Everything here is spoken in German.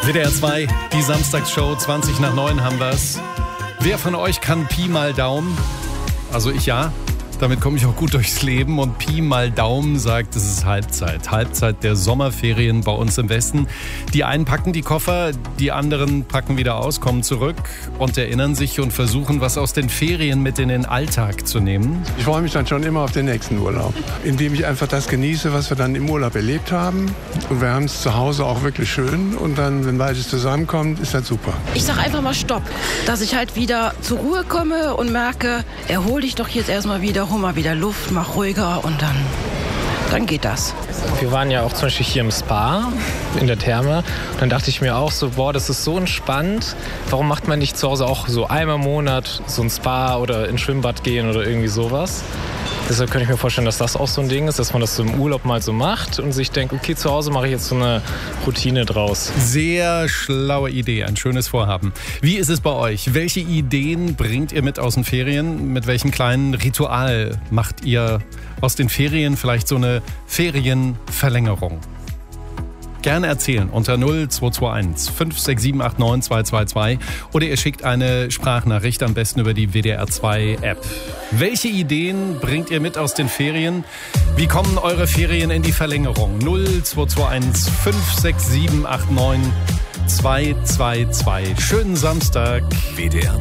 WDR 2, die Samstagsshow, 20 nach 9 haben wir's. Wer von euch kann Pi mal Daumen? Also ich ja. Damit komme ich auch gut durchs Leben und Pi mal Daumen sagt, es ist Halbzeit. Halbzeit der Sommerferien bei uns im Westen. Die einen packen die Koffer, die anderen packen wieder aus, kommen zurück und erinnern sich und versuchen, was aus den Ferien mit in den Alltag zu nehmen. Ich freue mich dann schon immer auf den nächsten Urlaub, indem ich einfach das genieße, was wir dann im Urlaub erlebt haben. Und wir haben es zu Hause auch wirklich schön und dann, wenn beides zusammenkommt, ist das super. Ich sag einfach mal Stopp, dass ich halt wieder zur Ruhe komme und merke, erhol dich doch jetzt erstmal wieder, hol mal wieder Luft, mach ruhiger und dann geht das. Wir waren ja auch zum Beispiel hier im Spa, in der Therme. Und dann dachte ich mir auch so, boah, das ist so entspannt. Warum macht man nicht zu Hause auch so einmal im Monat so ein Spa oder ins Schwimmbad gehen oder irgendwie sowas? Deshalb könnte ich mir vorstellen, dass das auch so ein Ding ist, dass man das so im Urlaub mal so macht und sich denkt, okay, zu Hause mache ich jetzt so eine Routine draus. Sehr schlaue Idee, ein schönes Vorhaben. Wie ist es bei euch? Welche Ideen bringt ihr mit aus den Ferien? Mit welchem kleinen Ritual macht ihr aus den Ferien vielleicht so eine Ferienverlängerung? Gerne erzählen unter 0221 56789 222 oder ihr schickt eine Sprachnachricht, am besten über die WDR 2 App. Welche Ideen bringt ihr mit aus den Ferien? Wie kommen eure Ferien in die Verlängerung? 0221 56789 222. Schönen Samstag. WDR